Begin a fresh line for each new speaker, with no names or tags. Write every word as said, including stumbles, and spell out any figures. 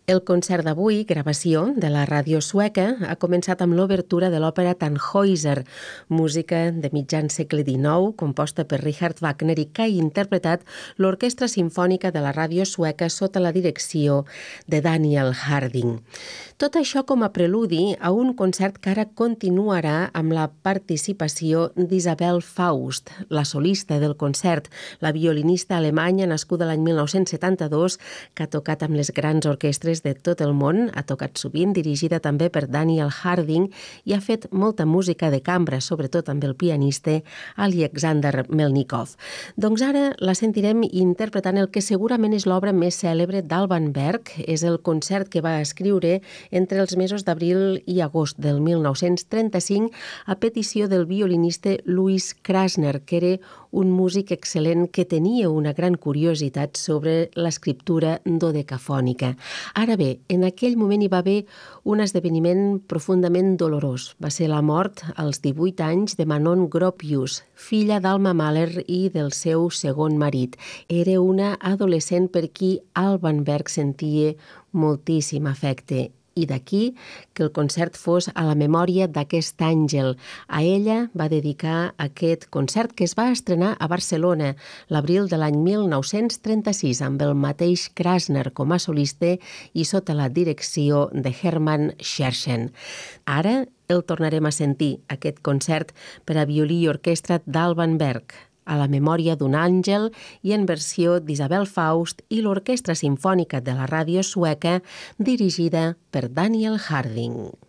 El concert d'avui, gravació de la ràdio sueca, ha començat amb l'obertura de l'òpera Tannhäuser, música de mitjan segle dinou, composta per Richard Wagner i que ha interpretat l'Orquestra Simfònica de la ràdio sueca sota la direcció de Daniel Harding. Tot això com a preludi a un concert que ara continuarà amb la participació d'Isabel Faust, la solista del concert, la violinista alemanya nascuda l'any mil nou-cents setanta-dos, que ha tocat amb les grans orquestres de tot el món, ha tocat sovint, dirigida també per Daniel Harding, i ha fet molta música de cambra, sobretot amb el pianista Alexander Melnikov. Doncs ara la sentirem interpretant el que segurament és l'obra més cèlebre d'Alban Berg. És el concert que va escriure entre els mesos d'abril i agost del mil nou-cents trenta-cinc a petició del violinista Louis Krasner, que era un músic excel·lent que tenia una gran curiositat sobre l'escriptura dodecafònica. Ara bé, en aquell moment hi va haver un esdeveniment profundament dolorós. Va ser la mort als divuit anys de Manon Gropius, filla d'Alma Mahler i del seu segon marit. Era una adolescent per qui Alban Berg sentia moltíssim afecte. I d'aquí que el concert fos a la memòria d'aquest àngel. A ella va dedicar aquest concert que es va estrenar a Barcelona l'abril de l'any mil nou-cents trenta-sis amb el mateix Krasner com a solista i sota la direcció de Hermann Scherchen. Ara el tornarem a sentir, aquest concert per a violí i orquestra d'Alban Berg, a la memòria d'un àngel i en versió d'Isabel Faust i l'Orquestra Simfònica de la ràdio sueca dirigida per Daniel Harding.